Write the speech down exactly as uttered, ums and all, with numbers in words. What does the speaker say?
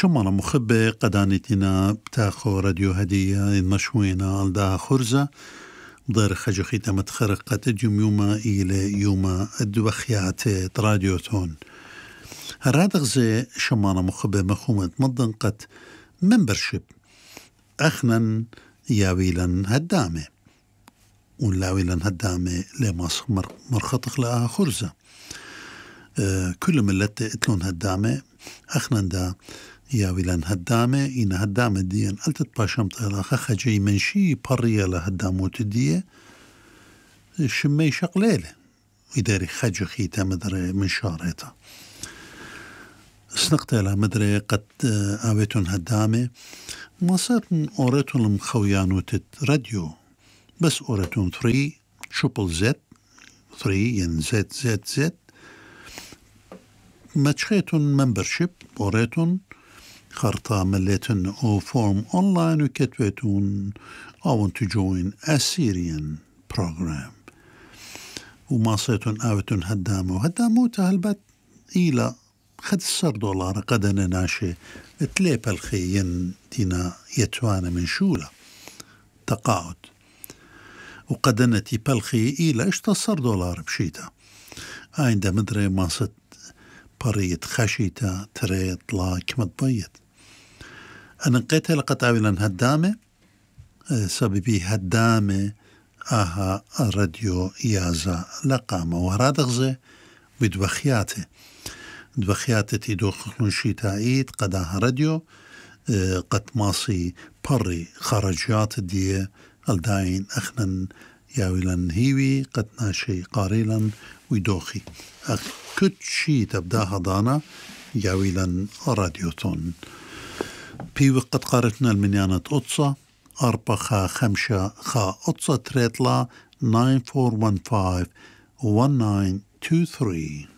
شمانا مخبة قدانتنا بتاخو راديو هدية المشوينة الدا خرزة ضير خجو خيتا متخرقة تجيم يوما إلى يوما الدوخيات راديو تون هرادغ زي شمانا مخبة مخومة مضنقة ممبرشيب أخنا ياويلا هدامة ولاويلا هدامة لماس مرخطق لها خرزة أه كل ملت اتلون هدامة أخنا دا ياويلا هدامة إن هدامة ديان ألتت باشم طيلا خخجي منشي بريا لهدامو تدية شمي شقليلة ويداري خجو خيتا مدري من شاريتا سنقتلا مدري قد آويتون هدامة ما صار أوريتون المخويانو تت راديو بس أوريتون ثري شوبل زد ثري ين زد زد زد ما تشخيتون ممبرشيب أوريتون خرطة مليتون أو فورم أونلاين وكتبتون I want to join a Syrian program وما صيتون آويتون هدامو هدامو تهلبت إلى خد السر دولار قدنا ناشي تليب الخيين دينا يتوانا من شولة تقاعد وقدنا تيبالخي إلى اشتصر دولار بشيتا عند مدري ماصت بريت خشيتا تريت لا كما تبيت أنا قيتها لقد عاولا هدامة سببي هدامة آها راديو يازا لقامة وهرادغزة بدوخياته دوخياته تيدوخ شيتايت قداها راديو قد ماصي بري خرجيات دي الداين أخنا ياويلا هيوي قد ناشي قاريلا ويدوخي كت شي تبداها دانا ياويلا راديوتون بي وقت قارتنا المنيانة أطصة أربعة خا خمسة خا أطصة تريتلا nine four one five one nine two three